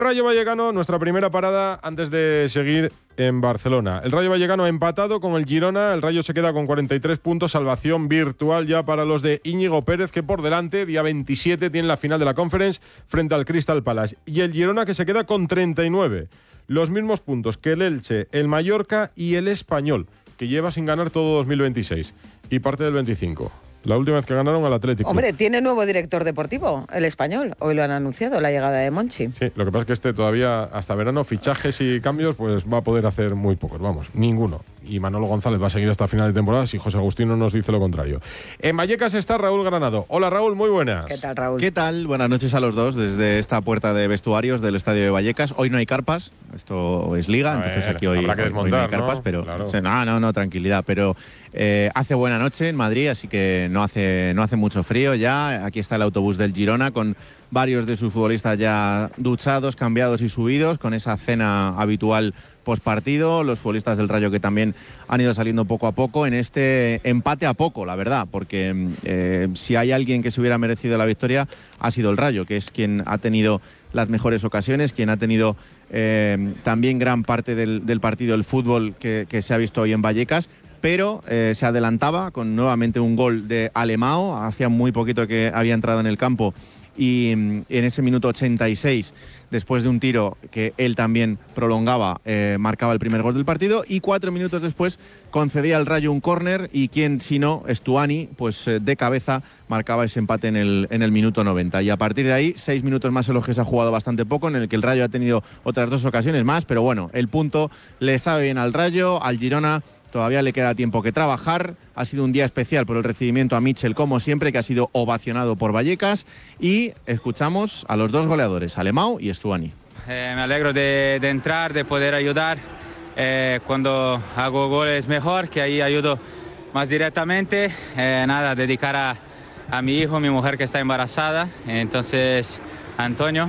Rayo Vallecano, nuestra primera parada antes de seguir en Barcelona. El Rayo Vallecano ha empatado con el Girona. El Rayo se queda con 43 puntos. Salvación virtual ya para los de Íñigo Pérez, que por delante, día 27, tienen la final de la Conference frente al Crystal Palace. Y el Girona, que se queda con 39. Los mismos puntos que el Elche, el Mallorca y el Español, que lleva sin ganar todo 2026 y parte del 25. La última vez que ganaron al Atlético. Hombre, tiene nuevo director deportivo, el Español. Hoy lo han anunciado, la llegada de Monchi. Sí, lo que pasa es que todavía, hasta verano, fichajes y cambios, pues va a poder hacer muy pocos, vamos, ninguno. Y Manolo González va a seguir hasta final de temporada si José Agustino nos dice lo contrario. En Vallecas está Raúl Granado. Hola, Raúl, muy buenas. ¿Qué tal, Raúl? ¿Qué tal? Buenas noches a los dos desde esta puerta de vestuarios del Estadio de Vallecas. Hoy no hay carpas, esto es liga, entonces aquí hoy habrá que desmontar, hoy no hay carpas, ¿no? pero Claro. no, tranquilidad, pero hace buena noche en Madrid, así que no hace mucho frío ya. Aquí está el autobús del Girona con varios de sus futbolistas ya duchados, cambiados y subidos, con esa cena habitual postpartido. Los futbolistas del Rayo que también han ido saliendo poco a poco en este empate a poco, la verdad, porque si hay alguien que se hubiera merecido la victoria ha sido el Rayo, que es quien ha tenido las mejores ocasiones, quien ha tenido también gran parte del partido, el fútbol que se ha visto hoy en Vallecas. Pero se adelantaba con nuevamente un gol de Alemão. Hacía muy poquito que había entrado en el campo y en ese minuto 86, después de un tiro que él también prolongaba, marcaba el primer gol del partido, y 4 minutos después concedía al Rayo un córner y quien, si no, Stuani, pues de cabeza marcaba ese empate en el minuto 90. Y a partir de ahí, 6 minutos más en los que se ha jugado bastante poco, en el que el Rayo ha tenido otras 2 ocasiones más, pero bueno, el punto le sabe bien al Rayo. Al Girona todavía le queda tiempo que trabajar. Ha sido un día especial por el recibimiento a Mitchell, como siempre, que ha sido ovacionado por Vallecas. Y escuchamos a los 2 goleadores, Alemão y Stuani. Me alegro de entrar, de poder ayudar. Cuando hago goles mejor, que ahí ayudo más directamente. Dedicar a mi hijo, mi mujer que está embarazada. Entonces, Antonio.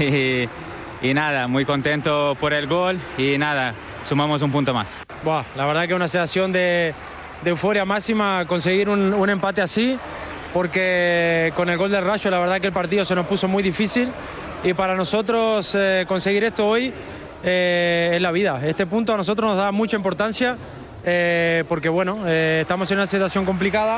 Y muy contento por el gol. Y sumamos un punto más. La verdad que una sensación de euforia máxima conseguir un empate así, porque con el gol del Rayo la verdad que el partido se nos puso muy difícil y para nosotros conseguir esto hoy es la vida. Este punto a nosotros nos da mucha importancia porque bueno, estamos en una situación complicada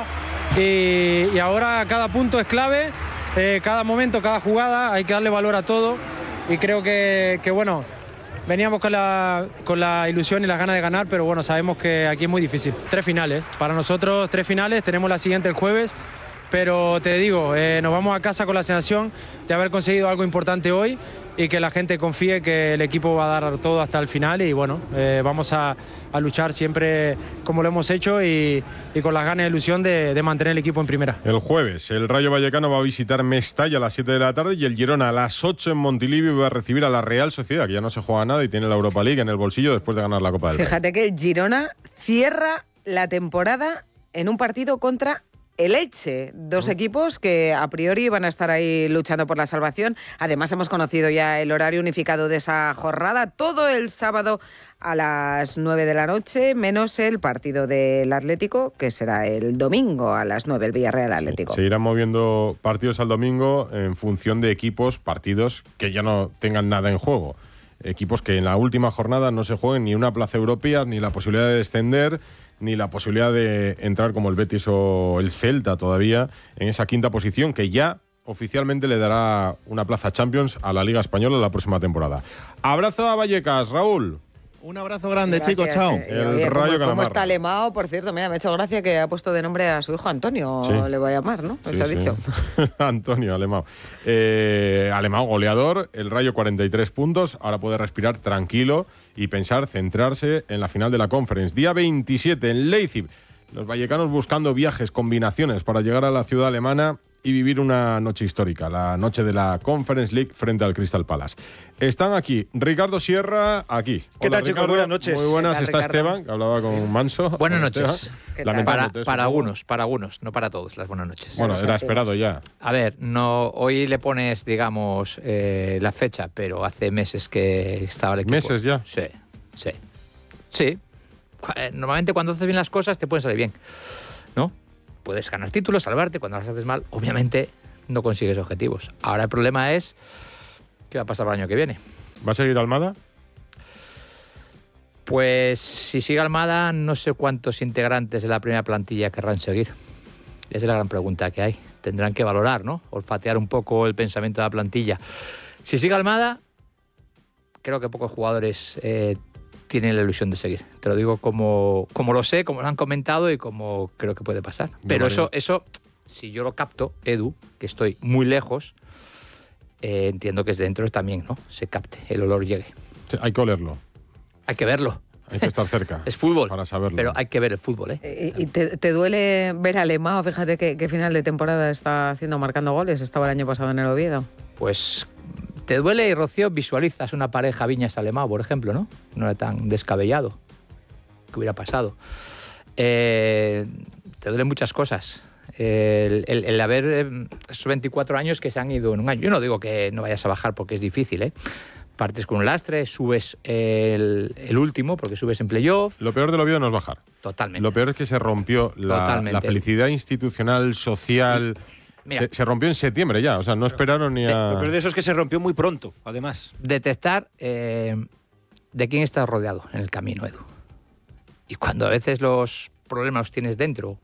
y ahora cada punto es clave, cada momento, cada jugada, hay que darle valor a todo y creo que bueno, veníamos con la ilusión y las ganas de ganar, pero bueno, sabemos que aquí es muy difícil. 3 finales, para nosotros 3 finales, tenemos la siguiente el jueves, pero te digo, nos vamos a casa con la sensación de haber conseguido algo importante hoy y que la gente confíe que el equipo va a dar todo hasta el final y bueno, vamos a luchar siempre como lo hemos hecho y con las ganas y ilusión de mantener el equipo en primera. El jueves, el Rayo Vallecano va a visitar Mestalla a las 7 de la tarde y el Girona a las 8 en Montilivi va a recibir a la Real Sociedad, que ya no se juega nada y tiene la Europa League en el bolsillo después de ganar la Copa del Rey. Fíjate que el Girona cierra la temporada en un partido contra el Elche, 2 equipos que a priori van a estar ahí luchando por la salvación. Además hemos conocido ya el horario unificado de esa jornada, todo el sábado a las 9 de la noche, menos el partido del Atlético, que será el domingo a las 9, el Villarreal Atlético. Sí, se irán moviendo partidos al domingo en función de partidos que ya no tengan nada en juego. Equipos que en la última jornada no se jueguen ni una plaza europea, ni la posibilidad de descender, ni la posibilidad de entrar como el Betis o el Celta todavía en esa 5ª posición que ya oficialmente le dará una plaza Champions a la Liga Española la próxima temporada. Abrazo a Vallecas, Raúl. Un abrazo grande, Gracias, chicos, chao. El Rayo ¿Cómo está Alemão? Por cierto, mira, me ha hecho gracia que ha puesto de nombre a su hijo Antonio, sí. Le voy a llamar, ¿no? Eso ha dicho. Antonio Alemão. Alemão goleador, el Rayo 43 puntos, ahora puede respirar tranquilo y pensar, centrarse en la final de la Conference. Día 27 en Leipzig. Los vallecanos buscando viajes, combinaciones para llegar a la ciudad alemana y vivir una noche histórica, la noche de la Conference League frente al Crystal Palace. Están aquí Ricardo Sierra, aquí. ¿Qué tal, chicos? Buenas noches. Muy buenas, ¿Qué tal, está Ricardo? Esteban, que hablaba con Manso. Buenas noches. Para algunos, no para todos, las buenas noches. Bueno, era esperado ya. A ver, no, hoy le pones, digamos, la fecha, pero hace meses que estaba el equipo. ¿Meses ya? Sí. Normalmente cuando haces bien las cosas te pueden salir bien, ¿no? Puedes ganar títulos, salvarte. Cuando las haces mal, obviamente no consigues objetivos. Ahora el problema es qué va a pasar el año que viene. ¿Va a seguir Almada? Pues si sigue Almada, no sé cuántos integrantes de la primera plantilla querrán seguir. Esa es la gran pregunta que hay. Tendrán que valorar, ¿no? Olfatear un poco el pensamiento de la plantilla. Si sigue Almada, creo que pocos jugadores tienen la ilusión de seguir. Te lo digo como lo sé, como lo han comentado y como creo que puede pasar. Pero eso, si yo lo capto, Edu, que estoy muy lejos, entiendo que desde dentro también, ¿no? Se capte, el olor llegue. Sí, hay que olerlo. Hay que verlo. Hay que estar cerca. Es fútbol, para saberlo. pero hay que ver el fútbol, ¿eh? ¿Y te duele ver a Lemao? Fíjate que final de temporada está marcando goles. Estaba el año pasado en el Oviedo. Pues te duele y, Rocío, visualizas una pareja Viñas-Alemão, por ejemplo, ¿no? No era tan descabellado. ¿Qué hubiera pasado? Te duelen muchas cosas. El haber esos 24 años que se han ido en un año. Yo no digo que no vayas a bajar porque es difícil, ¿eh? Partes con un lastre, subes el último porque subes en playoff. Lo peor del Oviedo no es bajar. Totalmente. Lo peor es que se rompió la felicidad institucional, social. Se rompió en septiembre ya, o sea, no esperaron ni a... Lo peor de eso es que se rompió muy pronto, además. Detectar de quién estás rodeado en el camino, Edu. Y cuando a veces los problemas los tienes dentro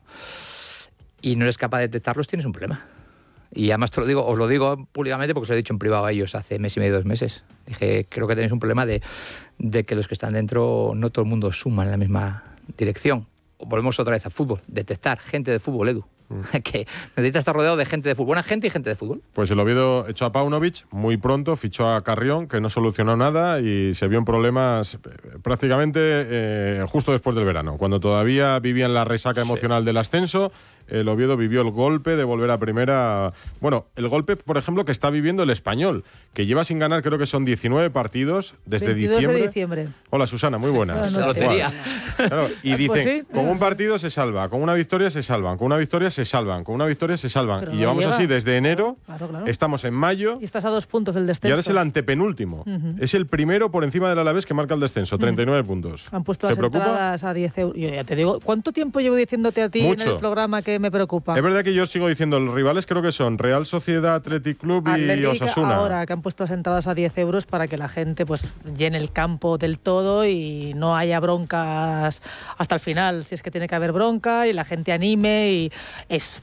y no eres capaz de detectarlos, tienes un problema. Y además os lo digo públicamente porque os lo he dicho en privado a ellos hace mes y medio, 2 meses. Dije, creo que tenéis un problema de que los que están dentro no todo el mundo suma en la misma dirección. Volvemos otra vez al fútbol. Detectar gente de fútbol, Edu. Que necesita estar rodeado de gente de fútbol. Buena gente y gente de fútbol. Pues el Oviedo echó a Paunovic muy pronto, fichó a Carrión, que no solucionó nada y se vio en problemas prácticamente justo después del verano, cuando todavía vivían la resaca emocional del ascenso. El Oviedo vivió el golpe de volver a primera. Bueno, el golpe, por ejemplo, que está viviendo el Español, que lleva sin ganar, creo que son 19 partidos desde 22 de diciembre. Hola, Susana, muy buenas. La lotería. Claro, y dicen, Pues sí. con un partido se salva, con una victoria se salvan, con una victoria se salvan, con una victoria se salvan. Pero Y no llevamos llega. así desde enero, Claro. estamos en mayo. Y estás a 2 puntos del Y descenso. ahora es el antepenúltimo. Es el primero por encima del Alavés que marca el descenso, 39 puntos. Han puesto ¿Te las preocupa? entradas a 10 euros. Yo ya te digo, ¿cuánto tiempo llevo diciéndote a ti Mucho. en el programa que me preocupa? Es verdad que yo sigo diciendo, los rivales creo que son Real Sociedad, Athletic Club y Atlético, Osasuna. Ahora que han puesto las entradas a 10 euros para que la gente pues llene el campo del todo y no haya broncas hasta el final, si es que tiene que haber bronca y la gente anime y es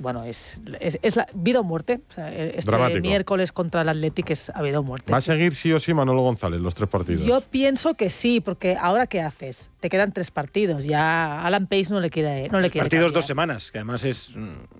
la vida o muerte. O sea, este Dramático. miércoles contra el Athletic ha vida o muerte. ¿Va a seguir sí o sí Manolo González los 3 partidos? Yo pienso que sí, porque ahora ¿qué haces? Te quedan 3 partidos, ya Alan Pace no le quiere Partidos cambiar. 2 semanas, que además es...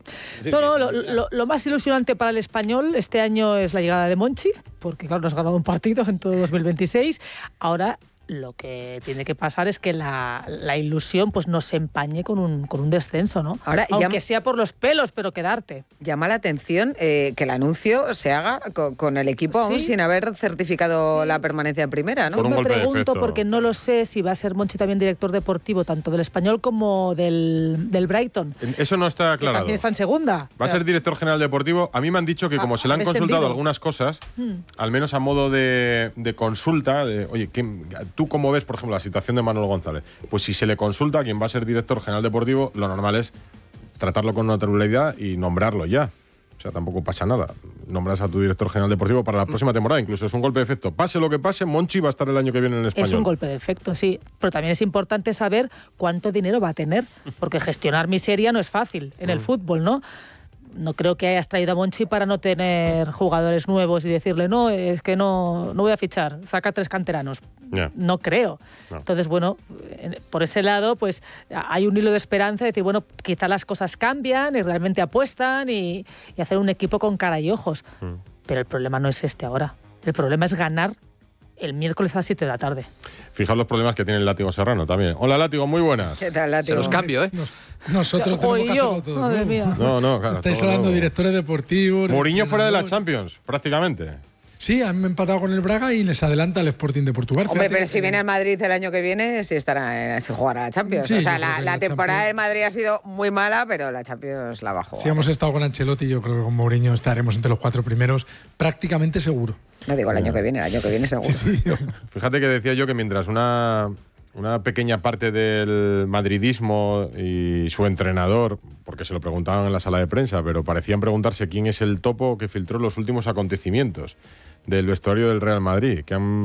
No, lo más ilusionante para el Español este año es la llegada de Monchi, porque claro, nos ha ganado un partido en todo 2026. Ahora lo que tiene que pasar es que la ilusión pues no se empañe con un descenso, ¿no? Ahora, aunque sea por los pelos, pero quedarte. Llama la atención que el anuncio se haga con el equipo aún Sí. sin haber certificado la permanencia en primera, ¿no? Por un Me golpe de pregunto efecto. porque no lo sé si va a ser Monchi también director deportivo tanto del Español como del Brighton, Eso no está que aclarado. también está en segunda. Va a ser director general deportivo. A mí me han dicho que como se le han descendido. consultado algunas cosas, al menos a modo de consulta, oye, ¿tú cómo ves, por ejemplo, la situación de Manolo González? Pues si se le consulta a quien va a ser director general deportivo, lo normal es tratarlo con naturalidad y nombrarlo ya. O sea, tampoco pasa nada. Nombras a tu director general deportivo para la próxima temporada. Incluso es un golpe de efecto. Pase lo que pase, Monchi va a estar el año que viene en el Español. Es un golpe de efecto, sí. Pero también es importante saber cuánto dinero va a tener, porque gestionar miseria no es fácil en el fútbol, ¿no? No creo que hayas traído a Monchi para no tener jugadores nuevos y decirle, no, es que no voy a fichar, saca 3 canteranos. Ya. No creo. No. Entonces, bueno, por ese lado, pues hay un hilo de esperanza de decir, bueno, quizá las cosas cambian y realmente apuestan y hacer un equipo con cara y ojos. Pero el problema no es este ahora. El problema es ganar el miércoles a las 7 de la tarde. Fijaos los problemas que tiene el Látigo Serrano también. Hola, Látigo, muy buenas. ¿Qué tal, Se Látigo? los cambio, ¿eh? Nosotros tenemos que Joder, yo, hacerlo todo. madre ¿no? mía. No, claro. Estáis todo hablando de nuevo. directores deportivos. Mourinho fuera de la entrenadores. Champions, prácticamente. Sí, han empatado con el Braga y les adelanta el Sporting de Portugal. Hombre, Fíjate pero que- si viene al Madrid el año que viene, sí estará, sí jugará a Champions. Sí, o sea, yo creo que la la temporada Champions- del Madrid ha sido muy mala, pero la Champions la va a jugar. Si hemos estado con Ancelotti, yo creo que con Mourinho estaremos entre los 4 primeros, prácticamente seguro. No digo el año que viene seguro. Sí, sí. Fíjate que decía yo que mientras una pequeña parte del madridismo y su entrenador, porque se lo preguntaban en la sala de prensa, pero parecían preguntarse quién es el topo que filtró los últimos acontecimientos del vestuario del Real Madrid, que han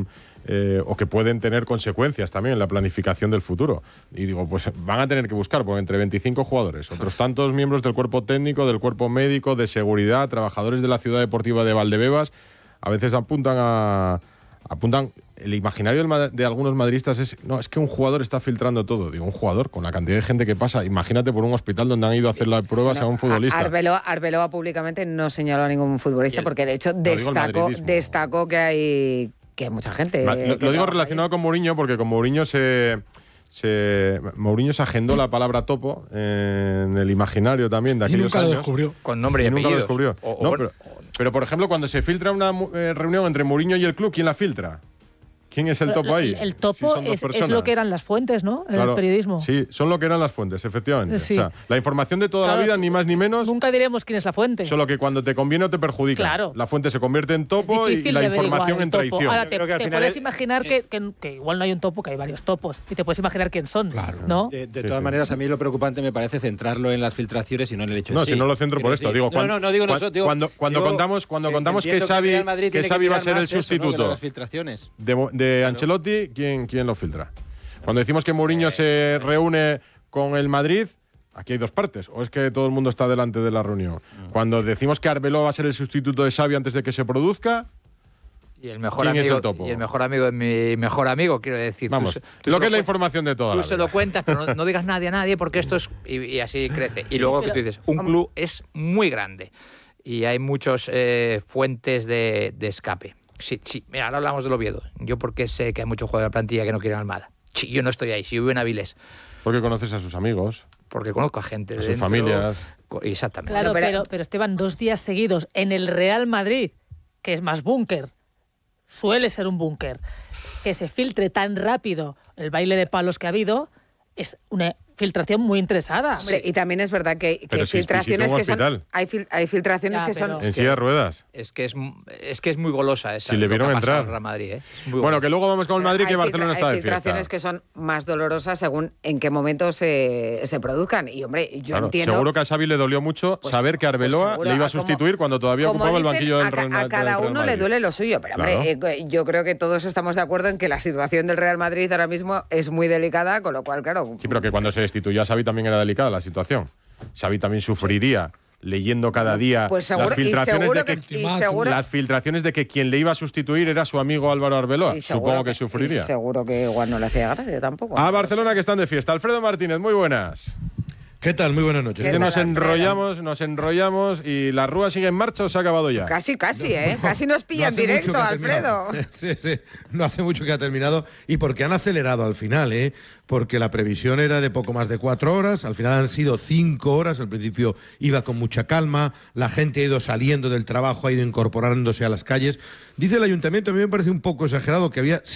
o que pueden tener consecuencias también en la planificación del futuro. Y digo, pues van a tener que buscar, porque entre 25 jugadores, otros tantos miembros del cuerpo técnico, del cuerpo médico, de seguridad, trabajadores de la ciudad deportiva de Valdebebas, a veces apuntan el imaginario de algunos madridistas es que un jugador está filtrando todo. Digo, un jugador, con la cantidad de gente que pasa, imagínate por un hospital donde han ido a hacer las pruebas a un futbolista. Arbeloa públicamente no señaló a ningún futbolista porque de hecho destacó que hay mucha gente. Lo digo relacionado con Mourinho, porque con Mourinho Mourinho se agendó la palabra topo en el imaginario también de aquellos años. Y nunca lo descubrió. Con nombre y nunca apellidos. lo descubrió. Pero, por ejemplo, cuando se filtra una reunión entre Mourinho y el club, ¿quién la filtra? ¿Quién es el topo ahí? El topo es lo que eran las fuentes, ¿no? En el periodismo. Sí, son lo que eran las fuentes, efectivamente. Sí. O sea, la información de toda la vida, ni más ni menos. Nunca diremos quién es la fuente. Solo que cuando te conviene o te perjudica. Claro. La fuente se convierte en topo y la información en traición. Ahora, te puedes imaginar que igual no hay un topo, que hay varios topos. Y te puedes imaginar quién son. Claro. ¿No? De todas maneras, a mí lo preocupante me parece centrarlo en las filtraciones y no en el hecho de sí. No, si no lo centro por esto. Digo, no digo nosotros. Cuando contamos que Xavi va a ser el sustituto de Ancelotti, ¿quién lo filtra? Cuando decimos que Mourinho se reúne con el Madrid, aquí hay dos partes. ¿O es que todo el mundo está delante de la reunión? Cuando decimos que Arbeloa va a ser el sustituto de Xavi antes de que se produzca, y el mejor ¿quién amigo, es el topo? Y el mejor amigo de mi mejor amigo, quiero decir. Vamos, lo que es la información de toda la vida. Tú se lo cuentas, pero no digas a nadie, porque esto es... Y así crece. Y luego que tú dices, un club es muy grande y hay muchas fuentes de escape. Sí, mira, ahora hablamos del Oviedo. Yo porque sé que hay muchos jugadores de la plantilla que no quieren Almada. Sí, yo no estoy ahí, si vivo en Avilés. Porque conoces a sus amigos. Porque conozco a gente. A sus familias. Exactamente. Claro, pero Esteban, 2 días seguidos en el Real Madrid, que es más búnker, suele ser un búnker, que se filtre tan rápido el baile de palos que ha habido, es una filtración muy interesada. Hombre, y también es verdad que hay filtraciones que son... Hay filtraciones que son... En silla de ruedas. Es que es muy golosa esa. Si le vieron entrar. Real Madrid, ¿eh? Bueno, que luego vamos con el Madrid, que Barcelona está de fiesta. Hay filtraciones que son más dolorosas según en qué momento se produzcan. Y, hombre, yo entiendo... Seguro que a Xavi le dolió mucho saber que Arbeloa le iba a sustituir cuando todavía ocupaba el banquillo del Real Madrid. A cada uno le duele lo suyo. Pero, hombre, yo creo que todos estamos de acuerdo en que la situación del Real Madrid ahora mismo es muy delicada, con lo cual, claro... Sí, pero que cuando se destituyó a Xavi también era delicada la situación. Xavi también sufriría leyendo cada día las filtraciones de que quien le iba a sustituir era su amigo Álvaro Arbeloa. Supongo que sufriría. Seguro que igual no le hacía gracia tampoco. A Barcelona, que están de fiesta. Alfredo Martínez, muy buenas. ¿Qué tal? Muy buenas noches. Es que nos enrollamos y la Rúa sigue en marcha o se ha acabado ya. Casi, ¿eh? Casi nos pillan directo, Alfredo. Sí. No hace mucho que ha terminado y porque han acelerado al final, ¿eh? Porque la previsión era de poco más de 4 horas, al final han sido 5 horas, al principio iba con mucha calma, la gente ha ido saliendo del trabajo, ha ido incorporándose a las calles. Dice el ayuntamiento, a mí me parece un poco exagerado, que había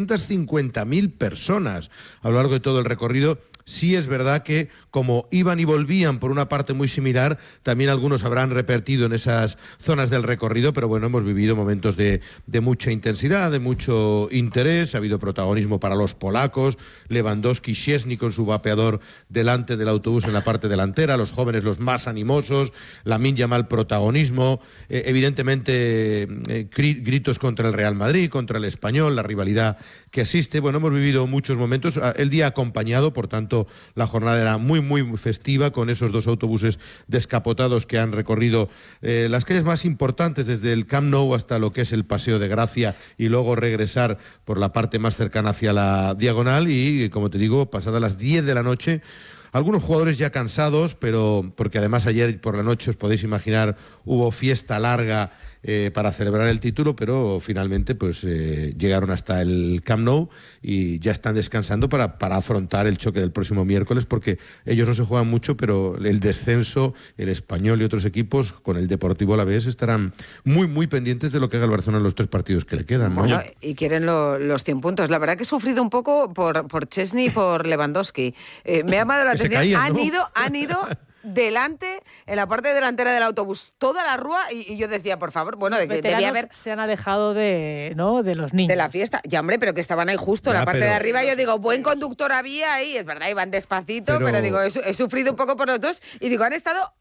750.000 personas a lo largo de todo el recorrido. Sí es verdad que como iban y volvían por una parte muy similar, también algunos habrán repartido en esas zonas del recorrido, pero bueno, hemos vivido momentos de mucha intensidad, de mucho interés, ha habido protagonismo para los polacos, Lewandowski, Szczęsny con su vapeador delante del autobús en la parte delantera, los jóvenes los más animosos, Lamine Yamal protagonismo, evidentemente gritos contra el Real Madrid, contra el Español, la rivalidad que existe. Bueno, hemos vivido muchos momentos, el día acompañado, por tanto, la jornada era muy festiva con esos 2 autobuses descapotados que han recorrido las calles más importantes desde el Camp Nou hasta lo que es el Paseo de Gracia y luego regresar por la parte más cercana hacia la Diagonal y, como te digo, pasadas las 10 de la noche, algunos jugadores ya cansados, pero porque además ayer por la noche, os podéis imaginar, hubo fiesta larga para celebrar el título, pero finalmente pues llegaron hasta el Camp Nou y ya están descansando para afrontar el choque del próximo miércoles, porque ellos no se juegan mucho, pero el descenso, el Español y otros equipos con el Deportivo Alavés estarán muy pendientes de lo que haga el Barcelona en los 3 partidos que le quedan, ¿no? Bueno, y quieren los 100 puntos. La verdad que he sufrido un poco por Szczęsny y por Lewandowski. Me ha llamado la atención. Han ido delante, en la parte delantera del autobús, toda la Rúa, y yo decía, por favor, bueno, debía haber... se han alejado de los niños. De la fiesta. Ya, hombre, pero que estaban ahí justo, en la parte de arriba. Yo digo, buen conductor había ahí, es verdad, iban despacito, pero digo, he sufrido un poco por los dos, y digo, han estado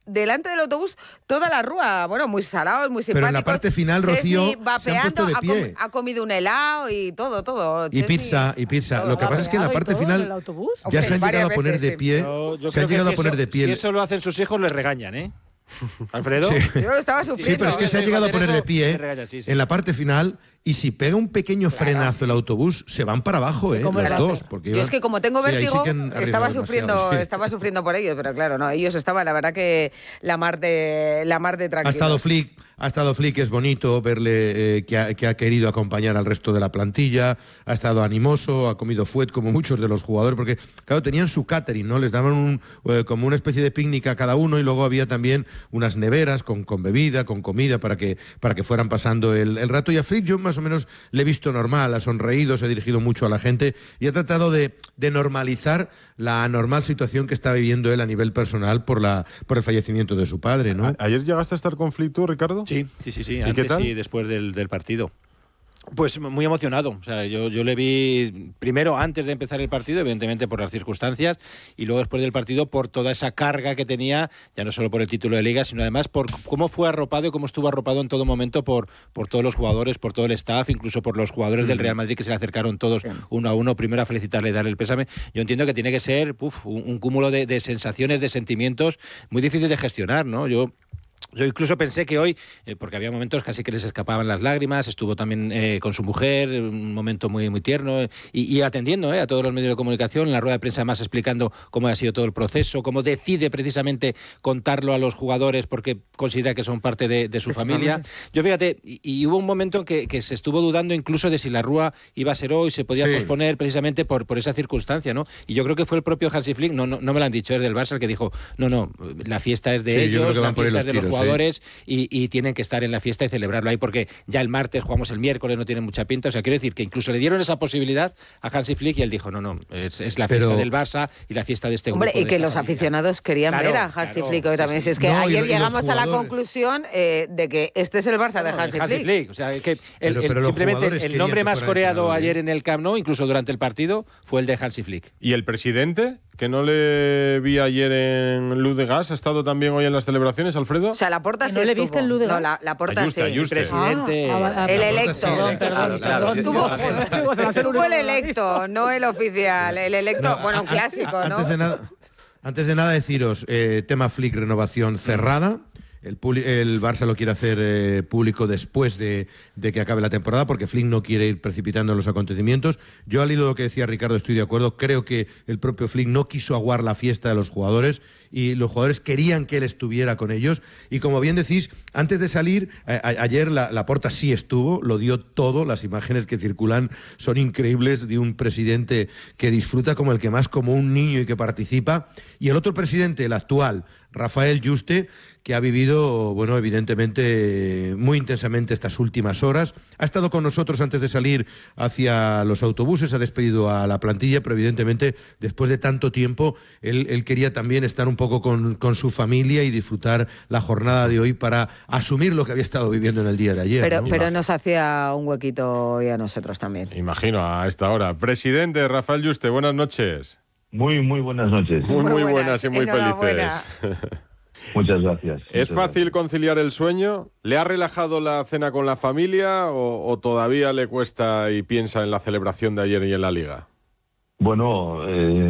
delante del autobús toda la rúa. Bueno, muy salados, muy simpáticos. Pero en la parte final, Rocío, se han puesto de pie. Ha comido un helado y todo. Y pizza. Lo que pasa es que en la parte final ya se han llegado a poner de pie. Se han llegado a poner de pie. Si eso lo hacen sus hijos, les regañan, ¿eh? Alfredo. Sí. Yo estaba sufriendo. Sí, pero es que se ha llegado a poner de pie en la parte final y si pega un pequeño frenazo el autobús, se van para abajo, los dos. Porque yo es que como tengo vértigo, estaba sufriendo por ellos, pero claro, no, ellos estaban, la verdad que la mar de tranquilos. Ha estado Flick, es bonito verle que ha querido acompañar al resto de la plantilla, ha estado animoso, ha comido fuet como muchos de los jugadores, porque claro, tenían su catering, ¿no? Les daban como una especie de picnic a cada uno y luego había también unas neveras con bebida, con comida para que fueran pasando el rato. Y a Flick yo más o menos le he visto normal, ha sonreído, se ha dirigido mucho a la gente y ha tratado de normalizar la anormal situación que está viviendo él a nivel personal por el fallecimiento de su padre, ¿no? ¿Ayer llegaste a estar con Flick tú, Ricardo? Sí. ¿Y antes qué tal? y después del partido. Pues muy emocionado. O sea, yo le vi primero antes de empezar el partido, evidentemente por las circunstancias, y luego después del partido por toda esa carga que tenía, ya no solo por el título de Liga, sino además por cómo fue arropado y cómo estuvo arropado en todo momento por todos los jugadores, por todo el staff, incluso por los jugadores del Real Madrid que se le acercaron todos uno a uno, primero a felicitarle y darle el pésame. Yo entiendo que tiene que ser un cúmulo de sensaciones, de sentimientos muy difícil de gestionar, ¿no? Yo incluso pensé que hoy, porque había momentos casi que les escapaban las lágrimas, estuvo también con su mujer, un momento muy, muy tierno, y atendiendo a todos los medios de comunicación, en la rueda de prensa además explicando cómo ha sido todo el proceso, cómo decide precisamente contarlo a los jugadores porque considera que son parte de su familia. Yo fíjate, y hubo un momento que se estuvo dudando incluso de si la Rúa iba a ser hoy, se podía posponer precisamente por esa circunstancia, ¿no? Y yo creo que fue el propio Hansi Flick, no me lo han dicho, es del Barça, el que dijo, no, la fiesta es de ellos, la fiesta es de los jugadores y tienen que estar en la fiesta y celebrarlo ahí porque ya el martes jugamos el miércoles, no tiene mucha pinta. O sea, quiero decir que incluso le dieron esa posibilidad a Hansi Flick y él dijo, no, es la fiesta del Barça y la fiesta de este grupo. Hombre, y que los aficionados querían ver a Hansi Flick hoy también. Si es que ayer llegamos a la conclusión de que este es el Barça de Hansi Flick. O sea, que simplemente el nombre más coreado ayer en el Camp Nou, incluso durante el partido, fue el de Hansi Flick. ¿Y el presidente? Que no le vi ayer en Luz de Gas, ¿ha estado también hoy en las celebraciones, Alfredo? O sea, Laporta sí ¿No le viste en Luz de Gas? No, Laporta sí. El presidente. El electo. Perdón. Estuvo el electo, no el oficial. El electo, bueno, un clásico, ¿no? Antes de nada deciros, tema Flick, renovación cerrada. El Barça lo quiere hacer público después de que acabe la temporada porque Flick no quiere ir precipitando en los acontecimientos. Yo al hilo de lo que decía Ricardo estoy de acuerdo. Creo que el propio Flick no quiso aguar la fiesta de los jugadores y los jugadores querían que él estuviera con ellos. Y como bien decís, antes de salir, ayer Laporta sí estuvo, lo dio todo. Las imágenes que circulan son increíbles de un presidente que disfruta como el que más, como un niño y que participa. Y el otro presidente, el actual, Rafael Yuste, que ha vivido, bueno, evidentemente muy intensamente estas últimas horas. Ha estado con nosotros antes de salir hacia los autobuses, ha despedido a la plantilla, pero evidentemente después de tanto tiempo él quería también estar un poco con su familia y disfrutar la jornada de hoy para asumir lo que había estado viviendo en el día de ayer. Pero nos hacía un huequito hoy a nosotros también. Imagino, a esta hora. Presidente Rafael Yuste, buenas noches. Muy buenas noches. Muy buenas y muy felices. Muchas gracias. ¿Es fácil conciliar el sueño? ¿Le ha relajado la cena con la familia o todavía le cuesta y piensa en la celebración de ayer y en la Liga? Bueno,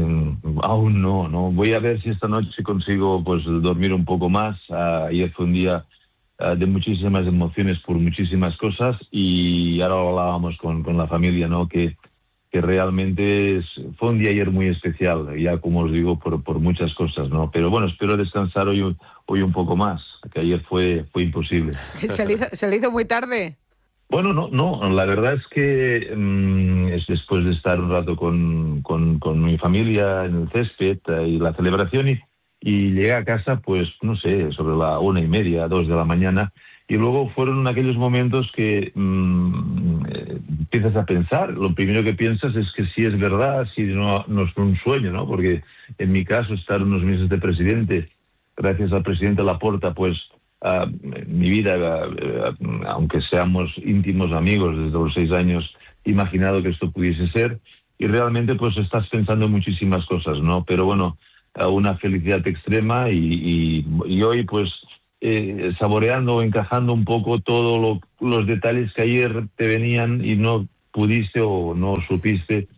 aún no. Voy a ver si esta noche consigo dormir un poco más. Ayer fue un día de muchísimas emociones por muchísimas cosas y ahora lo hablábamos con la familia, ¿no? Que realmente fue un día ayer muy especial, ya como os digo, por muchas cosas, ¿no? Pero bueno, espero descansar hoy un poco más, que ayer fue imposible. ¿Se le hizo muy tarde? Bueno, no, la verdad es que es después de estar un rato con mi familia en el césped y la celebración y llegué a casa, pues, no sé, sobre la 1:30, 2 de la mañana. Y luego fueron aquellos momentos que empiezas a pensar. Lo primero que piensas es que si es verdad, si no es un sueño, ¿no? Porque en mi caso, estar unos meses de presidente, gracias al presidente Laporta, pues mi vida, aunque seamos íntimos amigos desde los 6 años, he imaginado que esto pudiese ser. Y realmente, pues estás pensando en muchísimas cosas, ¿no? Pero bueno, una felicidad extrema y hoy pues saboreando, encajando un poco todos los detalles que ayer te venían y no pudiste o no supiste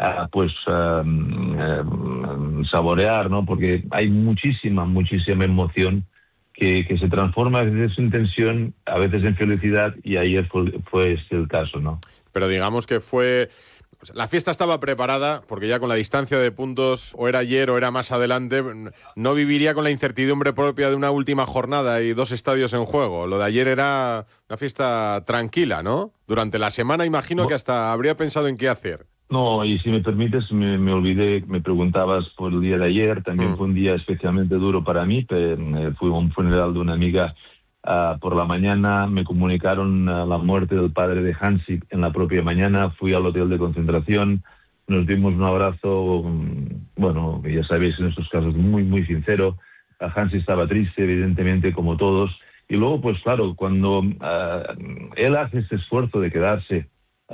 saborear, ¿no? Porque hay muchísima emoción que se transforma a veces en tensión, a veces en felicidad, y ayer fue este el caso, ¿no? Pero digamos que fue... La fiesta estaba preparada, porque ya con la distancia de puntos, o era ayer o era más adelante, no viviría con la incertidumbre propia de una última jornada y 2 estadios en juego. Lo de ayer era una fiesta tranquila, ¿no? Durante la semana imagino que hasta habría pensado en qué hacer. No, y si me permites, me olvidé, me preguntabas por el día de ayer, también fue un día especialmente duro para mí, fui a un funeral de una amiga. Por la mañana me comunicaron la muerte del padre de Hansi en la propia mañana, fui al hotel de concentración, nos dimos un abrazo, bueno, ya sabéis, en estos casos muy sincero. Hansi estaba triste, evidentemente, como todos, y luego, pues claro, cuando él hace este esfuerzo de quedarse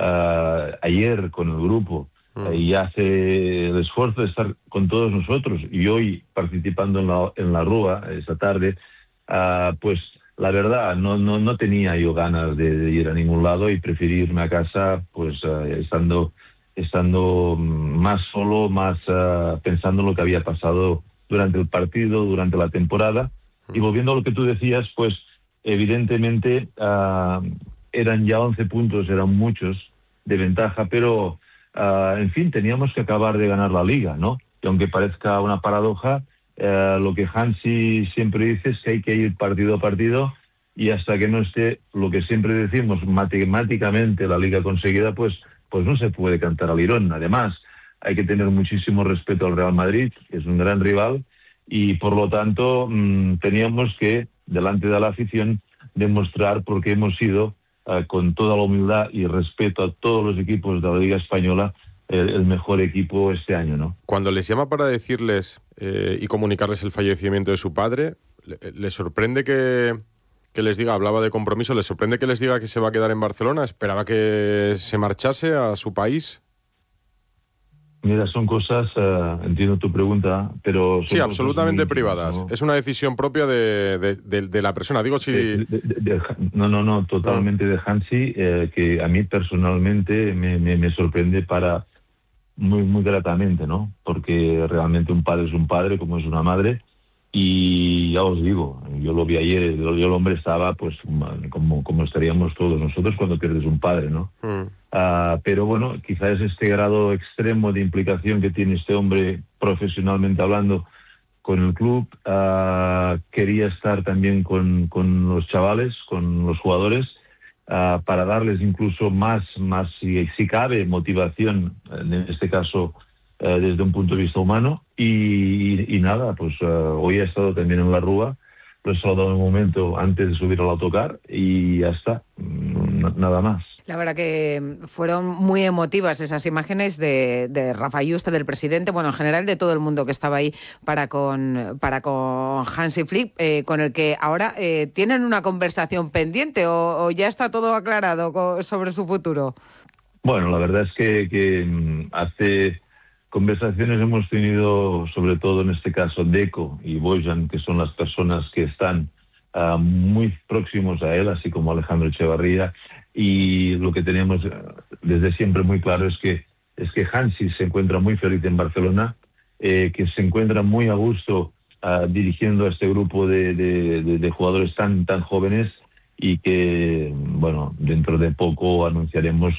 ayer con el grupo y hace el esfuerzo de estar con todos nosotros, y hoy participando en la Rúa esta tarde, pues la verdad, no tenía yo ganas de ir a ningún lado y preferí irme a casa, pues estando más solo, más pensando en lo que había pasado durante el partido, durante la temporada. Y volviendo a lo que tú decías, pues evidentemente eran ya 11 puntos, eran muchos de ventaja, pero en fin, teníamos que acabar de ganar la Liga, ¿no? Y aunque parezca una paradoja, lo que Hansi siempre dice es que hay que ir partido a partido, y hasta que no esté lo que siempre decimos, matemáticamente la Liga conseguida, pues no se puede cantar al lirón. Además, hay que tener muchísimo respeto al Real Madrid, que es un gran rival, y por lo tanto teníamos que, delante de la afición, demostrar por qué hemos sido, con toda la humildad y respeto a todos los equipos de la Liga Española, el mejor equipo este año, ¿no? Cuando les llama para decirles y comunicarles el fallecimiento de su padre, ¿les sorprende que les diga, hablaba de compromiso, les sorprende que les diga que se va a quedar en Barcelona? ¿Esperaba que se marchase a su país? Mira, son cosas, entiendo tu pregunta, pero... Sí, absolutamente privadas. ¿No? Es una decisión propia de la persona. Digo, si... No, totalmente de Hansi, que a mí personalmente me sorprende muy gratamente, ¿no? Porque realmente un padre es un padre, como es una madre, y ya os digo, yo lo vi ayer, el hombre estaba pues como estaríamos todos nosotros cuando pierdes un padre, ¿no? Pero bueno, quizás este grado extremo de implicación que tiene este hombre profesionalmente hablando con el club, quería estar también con los chavales, con los jugadores, para darles incluso más si cabe, motivación, en este caso desde un punto de vista humano, y nada, pues hoy ha estado también en la Rúa, lo he saludado en un momento antes de subir al autocar y ya está, nada más. La verdad que fueron muy emotivas esas imágenes de Rafa Yuste, del presidente, bueno, en general de todo el mundo que estaba ahí para con Hansi Flick, con el que ahora tienen una conversación pendiente o ya está todo aclarado sobre su futuro. Bueno, la verdad es que hace conversaciones hemos tenido, sobre todo en este caso, Deco y Bojan, que son las personas que están muy próximos a él, así como Alejandro Echevarría, y lo que teníamos desde siempre muy claro es que Hansi se encuentra muy feliz en Barcelona, que se encuentra muy a gusto dirigiendo a este grupo de jugadores tan jóvenes, y que, bueno, dentro de poco anunciaremos,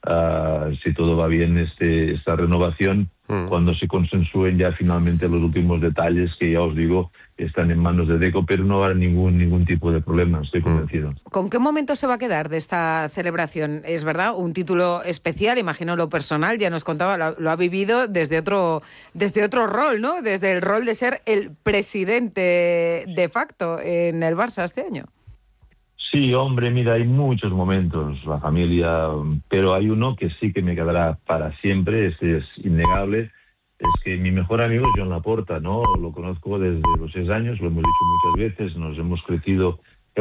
si todo va bien, esta renovación, cuando se consensúen ya finalmente los últimos detalles, que ya os digo, están en manos de Deco, pero no habrá ningún tipo de problema, estoy convencido. ¿Con qué momento se va a quedar de esta celebración? Es verdad, un título especial, imagino lo personal, ya nos contaba, lo ha vivido desde otro rol, ¿no? Desde el rol de ser el presidente de facto en el Barça este año. Sí, hombre, mira, hay muchos momentos, la familia, pero hay uno que sí que me quedará para siempre, este es innegable, es que mi mejor amigo es Joan Laporta, ¿no? Lo conozco desde los 6 años, lo hemos dicho muchas veces, hemos crecido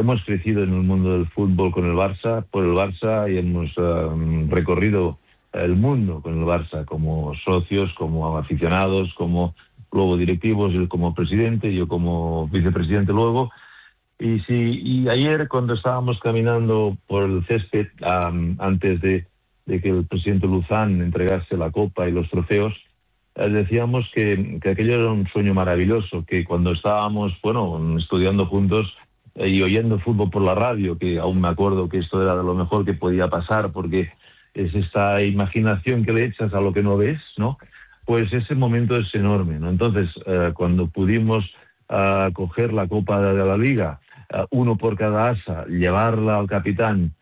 en el mundo del fútbol con el Barça, por el Barça, y hemos recorrido el mundo con el Barça, como socios, como aficionados, como luego directivos, él como presidente, yo como vicepresidente luego. Y ayer cuando estábamos caminando por el césped, antes de que el presidente Luzán entregase la copa y los trofeos, decíamos que aquello era un sueño maravilloso, que cuando estábamos, estudiando juntos y oyendo fútbol por la radio, que aún me acuerdo que esto era de lo mejor que podía pasar, porque es esta imaginación que le echas a lo que no ves, ¿no? Pues ese momento es enorme, ¿no? Entonces, cuando pudimos coger la Copa de la Liga, uno por cada asa, llevarla al capitán